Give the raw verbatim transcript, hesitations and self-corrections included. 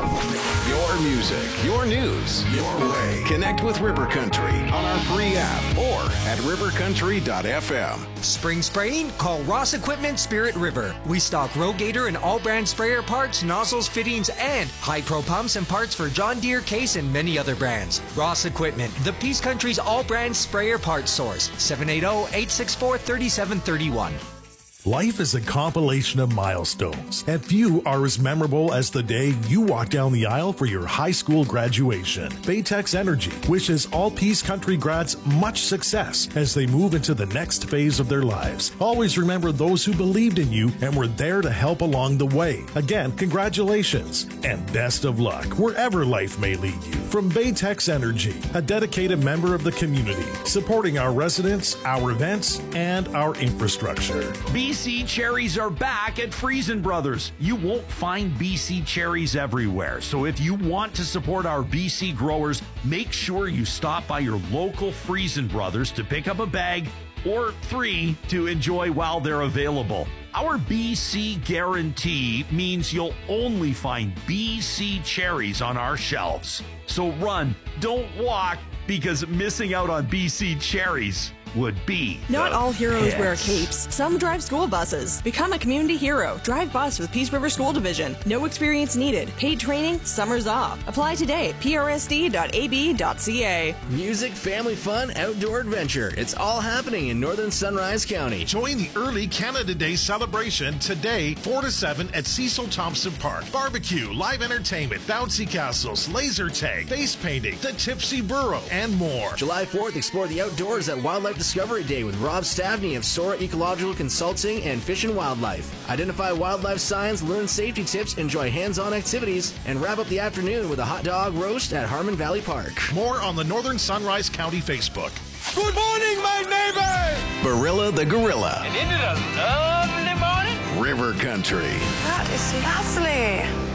Your music, your news, your way. Connect with River Country on our free app or at river country dot f m. Spring spraying? Call Ross Equipment Spirit River. We stock Rogator and all brand sprayer parts, nozzles, fittings, and high pro pumps and parts for John Deere, Case, and many other brands. Ross Equipment, the Peace Country's all brand sprayer parts source. seven eight zero, eight six four, three seven three one. Life is a compilation of milestones, and few are as memorable as the day you walk down the aisle for your high school graduation. Baytex Energy wishes all Peace Country grads much success as they move into the next phase of their lives. Always remember those who believed in you and were there to help along the way. Again, congratulations and best of luck wherever life may lead you. From Baytex Energy, a dedicated member of the community, supporting our residents, our events, and our infrastructure. B C cherries are back at Friesen Brothers. You won't find B C cherries everywhere, so if you want to support our B C growers, make sure you stop by your local Friesen Brothers to pick up a bag or three to enjoy while they're available. Our B C guarantee means you'll only find B C cherries on our shelves. So run, don't walk, because missing out on B C cherries would be Not all heroes hits. wear capes. Some drive school buses. Become a community hero. Drive bus with Peace River School Division. No experience needed. Paid training, summers off. Apply today. p r s d dot a b dot c a. Music, family fun, outdoor adventure. It's all happening in Northern Sunrise County. Join the early Canada Day celebration today, four to seven at Cecil Thompson Park. Barbecue, live entertainment, bouncy castles, laser tag, face painting, the Tipsy Burrow, and more. July fourth, explore the outdoors at Wildlife Discovery Day with Rob Stavney of Sora Ecological Consulting and Fish and Wildlife. Identify wildlife signs, learn safety tips, enjoy hands-on activities, and wrap up the afternoon with a hot dog roast at Harmon Valley Park. More on the Northern Sunrise County Facebook. Good morning, my neighbor! Barilla the Gorilla. And isn't it a lovely morning? River Country. That is lovely.